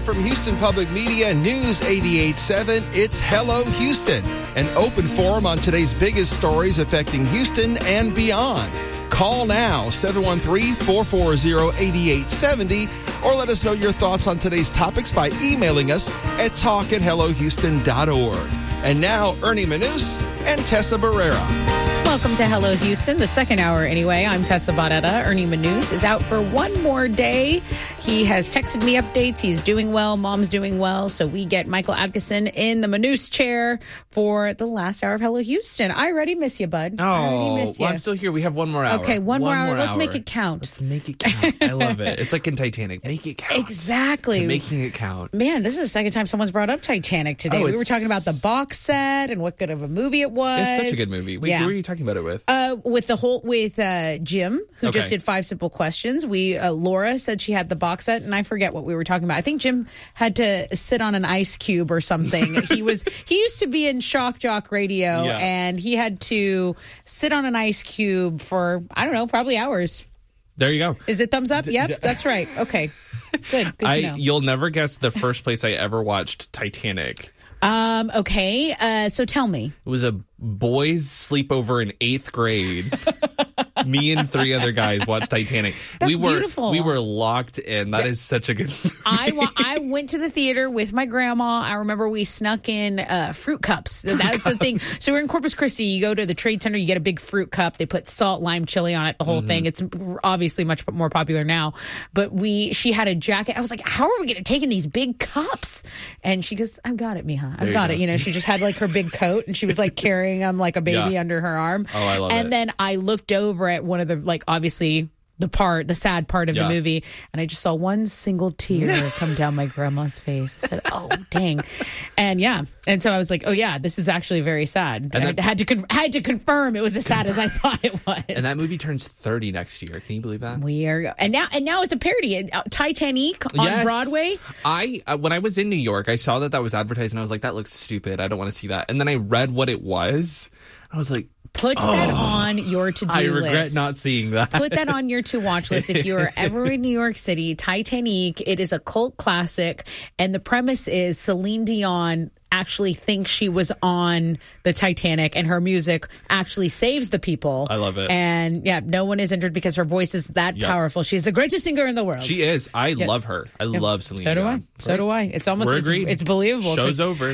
from Houston Public Media News 88.7, it's Hello Houston, an open forum on today's biggest stories affecting Houston and beyond. Call now, 713-440-8870, or let us know your thoughts on today's topics by emailing us at talk@hellohouston.org. And now, Ernie Manous and Tessa Barrera. Welcome to Hello Houston, the second hour anyway. I'm Tessa Barrera. Ernie Manous is out for one more day. He has texted me updates. He's doing well. Mom's doing well. So we get Michael Atkinson in the Manous chair for the last hour of Hello Houston. I already miss you, bud. Oh, I already miss you. Well, I'm still here. We have one more hour. Okay, one more hour. Let's make it count. Let's make it count. I love it. It's like in Titanic. Make it count. Exactly. To making it count. Man, this is the second time someone's brought up Titanic today. We were talking about the box set and what good of a movie it was. It's such a good movie. Wait, who are you talking about it with? With Jim, who just did 5 Simple Questions. Laura said she had the box set, and I forget what we were talking about. I think Jim had to sit on an ice cube or something. He used to be in Shock Jock Radio, and he had to sit on an ice cube for, I don't know, probably hours. There you go. Is it thumbs up? Yep, that's right. Okay, good to know. You'll never guess the first place I ever watched Titanic. Okay, so tell me. It was a boys' sleepover in 8th grade. Me and 3 other guys watched Titanic. That's beautiful. We were locked in. That is such a good movie. I went to the theater with my grandma. I remember we snuck in fruit cups. That was the thing. So we're in Corpus Christi. You go to the Trade Center, you get a big fruit cup. They put salt, lime, chili on it, the whole thing. It's obviously much more popular now. But she had a jacket. I was like, how are we going to take in these big cups? And she goes, I've got it, mija. I've got it. You know, she just had like her big coat and she was like carrying them like a baby under her arm. Oh, I love it. And then I looked over at one of the, like, obviously the sad part of the movie, and I just saw one single tear come down my grandma's face. I said, oh, dang. And so I was like, oh yeah, this is actually very sad. And I had to confirm it was as sad as I thought it was. And that movie turns 30 next year. Can you believe that? We are, and now it's a parody. Titanic on Broadway. When I was in New York, I saw that was advertised, and I was like, that looks stupid. I don't want to see that. And then I read what it was. I was like, put that on your to-do list. I regret not seeing that. Put that on your to-watch list. If you're ever in New York City, Titanic, it is a cult classic. And the premise is Celine Dion actually thinks she was on the Titanic, and her music actually saves the people. I love it. And no one is injured because her voice is that powerful. She's the greatest singer in the world. She is. I love her. I love Celine Dion. So do I. It's almost, it's believable. Show's over.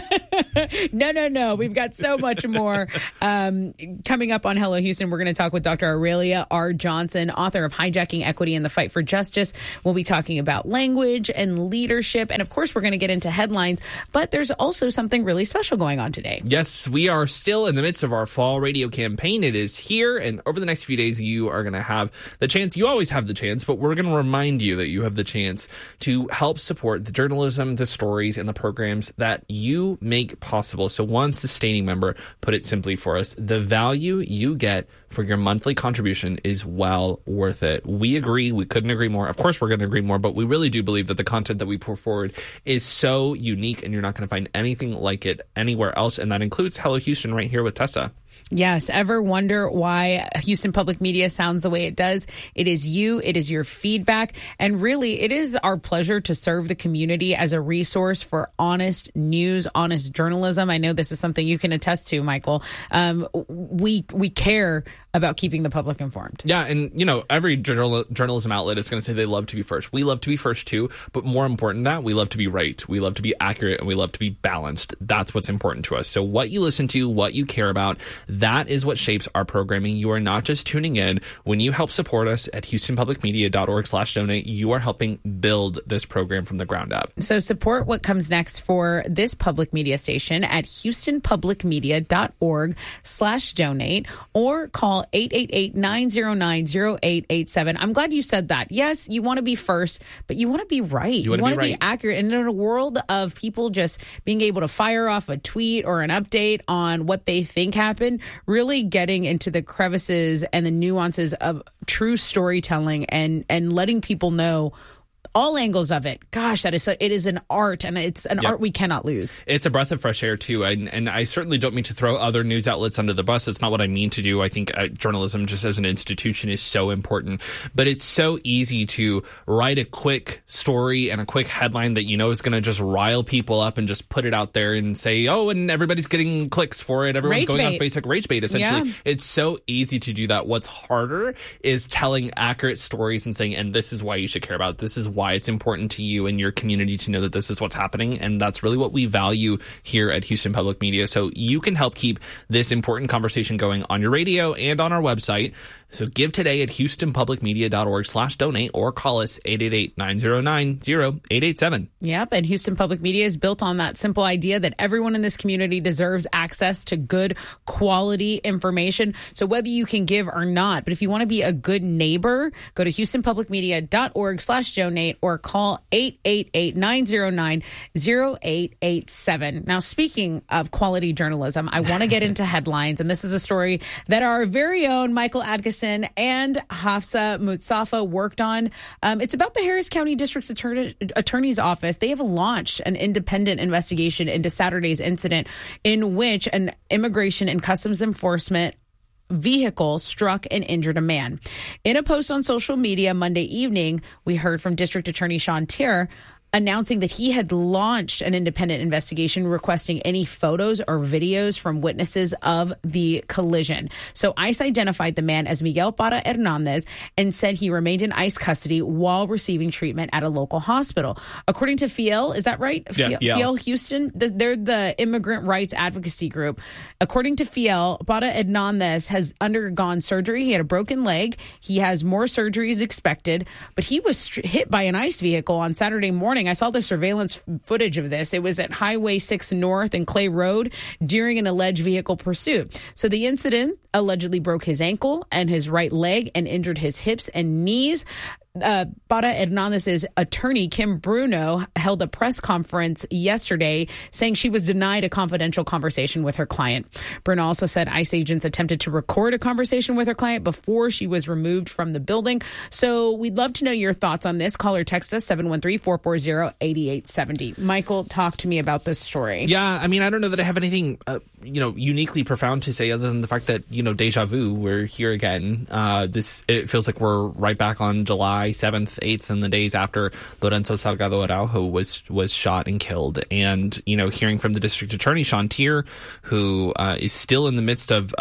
No. We've got so much more. Coming up on Hello Houston, we're going to talk with Dr. Aurelia R. Johnson, author of Hijacking Equity and the Fight for Justice. We'll be talking about language and leadership. And of course, we're going to get into headlines, but there's also something really special going on today. Yes, we are still in the midst of our fall radio campaign. It is here, and over the next few days, you are going to have the chance. You always have the chance, but we're going to remind you that you have the chance to help support the journalism, the stories, and the programs that you make possible. So one sustaining member put it simply for us: the value you get for your monthly contribution is well worth it. We agree. We couldn't agree more. Of course, we're going to agree more, but we really do believe that the content that we put forward is so unique, and you're not going to find anything like it anywhere else. And that includes Hello Houston right here with Tessa. Yes. Ever wonder why Houston Public Media sounds the way it does? It is you. It is your feedback. And really, it is our pleasure to serve the community as a resource for honest news, honest journalism. I know this is something you can attest to, Michael. We care about keeping the public informed. Yeah, and every journalism outlet is going to say they love to be first. We love to be first too, but more important than that, we love to be right. We love to be accurate, and we love to be balanced. That's what's important to us. So what you listen to, what you care about, that is what shapes our programming. You are not just tuning in. When you help support us at HoustonPublicMedia.org/donate, you are helping build this program from the ground up. So support what comes next for this public media station at HoustonPublicMedia.org/donate, or call 888-909-0887. I'm glad you said that. Yes, you want to be first, but you want to be right. You want to be accurate. And in a world of people just being able to fire off a tweet or an update on what they think happened, really getting into the crevices and the nuances of true storytelling and letting people know all angles of it. Gosh, it is an art, and it's an art we cannot lose. It's a breath of fresh air, too. And I certainly don't mean to throw other news outlets under the bus. That's not what I mean to do. I think journalism, just as an institution, is so important. But it's so easy to write a quick story and a quick headline that you know is going to just rile people up and just put it out there and say, oh, and everybody's getting clicks for it. Everyone's going on Facebook. Rage bait, essentially. Yeah. It's so easy to do that. What's harder is telling accurate stories and saying, and this is why you should care about it. This is why it's important to you and your community to know that this is what's happening. And that's really what we value here at Houston Public Media. So you can help keep this important conversation going on your radio and on our website. So give today at houstonpublicmedia.org/donate or call us 888-909-0887. Yep. And Houston Public Media is built on that simple idea that everyone in this community deserves access to good quality information. So whether you can give or not, but if you want to be a good neighbor, go to houstonpublicmedia.org/donate or call 888-909-0887. Now, speaking of quality journalism, I want to get into headlines. And this is a story that our very own Michael Adkison and Hafsa Mustafa worked on. It's about the Harris County District Attorney's Office. They have launched an independent investigation into Saturday's incident in which an Immigration and Customs Enforcement vehicle struck and injured a man. In a post on social media Monday evening, we heard from District Attorney Sean Tier announcing that he had launched an independent investigation requesting any photos or videos from witnesses of the collision. So ICE identified the man as Miguel Parra Hernandez and said he remained in ICE custody while receiving treatment at a local hospital. According to FIEL, is that right? Yeah, FIEL Houston, they're the immigrant rights advocacy group. According to FIEL, Parra Hernandez has undergone surgery. He had a broken leg. He has more surgeries expected, but he was hit by an ICE vehicle on Saturday morning. I saw the surveillance footage of this. It was at Highway 6 North and Clay Road during an alleged vehicle pursuit. So the incident allegedly broke his ankle and his right leg and injured his hips and knees. Parra Hernandez's attorney, Kim Bruno, held a press conference yesterday saying she was denied a confidential conversation with her client. Bruno also said ICE agents attempted to record a conversation with her client before she was removed from the building. So we'd love to know your thoughts on this. Call or text us 713-440-8870. Michael, talk to me about this story. Yeah, I mean, I don't know that I have anything, uniquely profound to say other than the fact that, deja vu, we're here again. It feels like we're right back on July 7th, 8th, and the days after Lorenzo Salgado Araujo was shot and killed. And, hearing from the district attorney, Sean Tier, who is still in the midst of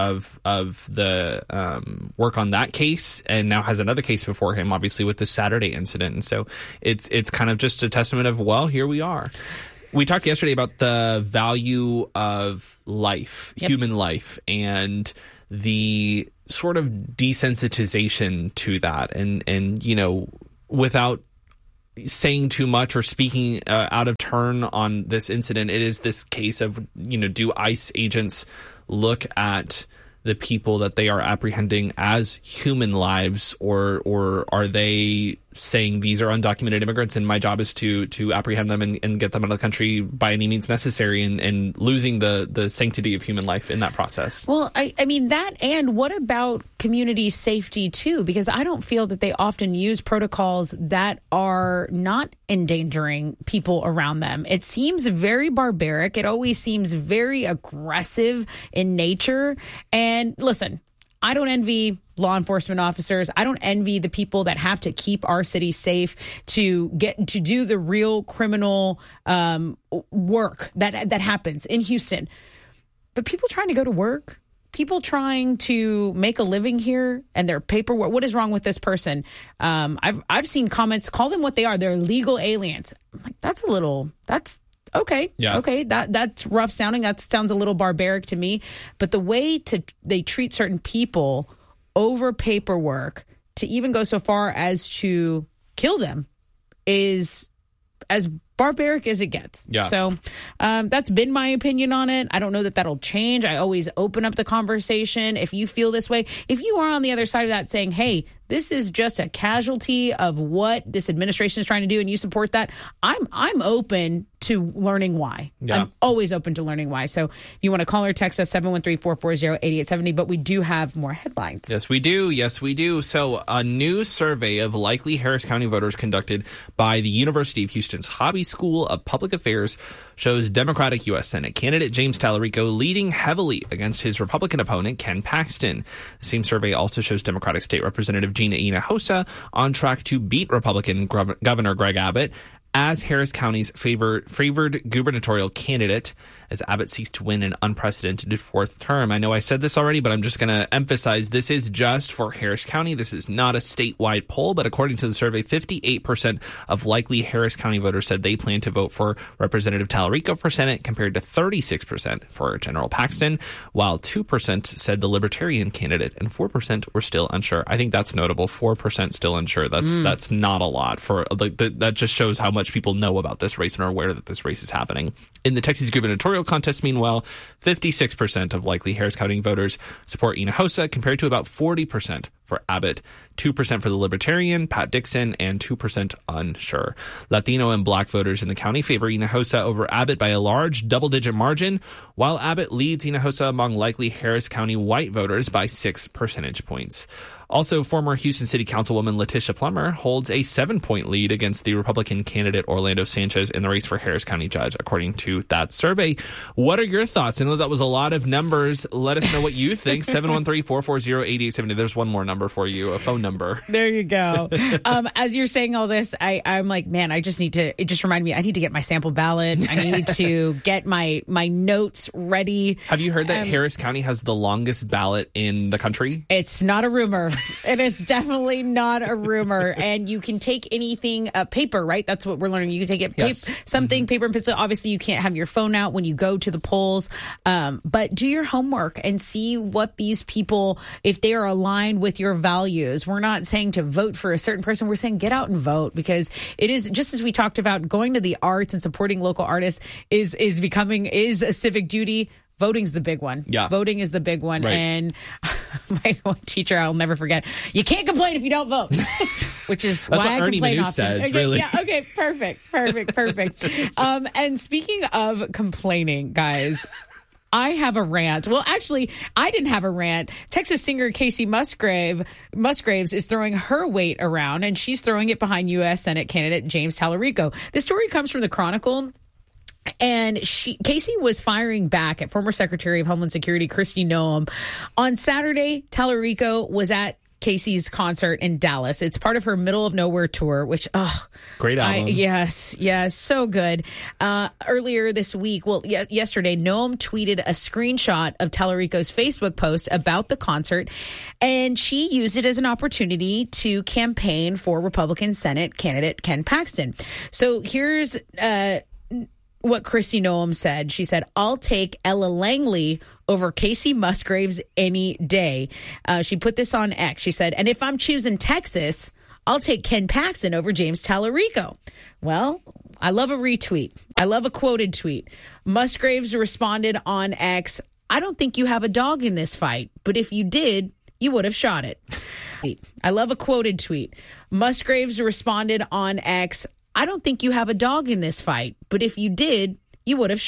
the work on that case and now has another case before him, obviously, with the Saturday incident. And so it's kind of just a testament of, well, here we are. We talked yesterday about the value of life, human life, and the sort of desensitization to that. And without saying too much or speaking out of turn on this incident, it is this case of, do ICE agents look at the people that they are apprehending as human lives, or are they saying these are undocumented immigrants and my job is to apprehend them and get them out of the country by any means necessary, and losing the sanctity of human life in that process? Well, I mean that, and what about community safety too? Because I don't feel that they often use protocols that are not endangering people around them. It seems very barbaric. It always seems very aggressive in nature. And listen, I don't envy law enforcement officers. I don't envy the people that have to keep our city safe to get to do the real criminal work that happens in Houston. But people trying to go to work, people trying to make a living here, and their paperwork. What is wrong with this person? I've seen comments, call them what they are. They're legal aliens. I'm like, that's okay. Yeah. Okay. That's rough sounding. That sounds a little barbaric to me. But the way they treat certain people over paperwork, to even go so far as to kill them, is as barbaric as it gets. Yeah. So that's been my opinion on it. I don't know that that'll change. I always open up the conversation. If you feel this way, if you are on the other side of that saying, hey, this is just a casualty of what this administration is trying to do, and you support that, I'm open to learning why. Yeah. I'm always open to learning why. So if you want to call or text us 713-440-8870, but we do have more headlines. Yes, we do. Yes, we do. So a new survey of likely Harris County voters conducted by the University of Houston's Hobby School of Public Affairs shows Democratic U.S. Senate candidate James Tallarico leading heavily against his Republican opponent, Ken Paxton. The same survey also shows Democratic State Representative Gina Hinojosa on track to beat Republican Governor Greg Abbott as Harris County's favored gubernatorial candidate as Abbott seeks to win an unprecedented fourth term. I know I said this already, but I'm just going to emphasize this is just for Harris County. This is not a statewide poll, but according to the survey, 58% of likely Harris County voters said they plan to vote for Representative Tallarico for Senate compared to 36% for General Paxton, while 2% said the Libertarian candidate and 4% were still unsure. I think that's notable. 4% still unsure. That's not a lot for that just shows how much people know about this race and are aware that this race is happening. In the Texas gubernatorial contest, meanwhile, 56% of likely Harris County voters support Hinojosa compared to about 40% for Abbott, 2% for the Libertarian, Pat Dixon, and 2% unsure. Latino and Black voters in the county favor Hinojosa over Abbott by a large double-digit margin, while Abbott leads Hinojosa among likely Harris County white voters by 6 percentage points. Also, former Houston City Councilwoman Letitia Plummer holds a 7-point lead against the Republican candidate Orlando Sanchez in the race for Harris County judge, according to that survey. What are your thoughts? I know that was a lot of numbers. Let us know what you think. 713-440-8870. There's one more number for you, a phone number. There you go. As you're saying all this, I'm like, man, it just reminded me, I need to get my sample ballot. I need to get my notes ready. Have you heard that Harris County has the longest ballot in the country? It's not a rumor. And it's definitely not a rumor. And you can take anything, paper, right? That's what we're learning. You can take it, paper and pencil. Obviously, you can't have your phone out when you go to the polls. But do your homework and see what these people, if they are aligned with your values. We're not saying to vote for a certain person. We're saying get out and vote, because it is, just as we talked about, going to the arts and supporting local artists is a civic duty. Voting's the big one. Yeah. Voting is the big one. Right. And my one teacher, I'll never forget, you can't complain if you don't vote, which is That's why what I Ernie complain Manu often. says, Okay, really. Yeah, okay, perfect. And speaking of complaining, guys, I have a rant. Well, actually, I didn't have a rant. Texas singer Casey Musgraves is throwing her weight around, and she's throwing it behind U.S. Senate candidate James Tallarico. This story comes from the Chronicle. And Casey was firing back at former Secretary of Homeland Security Kristi Noem. On Saturday, Tallarico was at Casey's concert in Dallas. It's part of her Middle of Nowhere tour, which, great album. Yes, so good. Earlier this week, yesterday, Noem tweeted a screenshot of Tallarico's Facebook post about the concert, and she used it as an opportunity to campaign for Republican Senate candidate Ken Paxton. So here's what Kristi Noem said. She said, "I'll take Ella Langley over Casey Musgraves any day." She put this on X. She said, "And if I'm choosing Texas, I'll take Ken Paxton over James Tallarico." Well, I love a retweet. I love a quoted tweet. Musgraves responded on X, "I don't think you have a dog in this fight, but if you did, you would have shot it." I love a quoted tweet. Musgraves responded on X, "I don't think you have a dog in this fight, but if you did, you would have